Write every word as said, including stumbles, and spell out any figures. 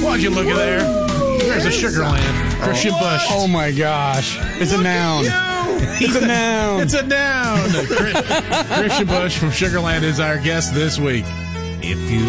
Why'd you look at there? There's a Sugarland. Christian Bush. Oh, my gosh. It's a noun. It's a noun. It's a noun. Christian Bush from Sugarland is our guest this week. If you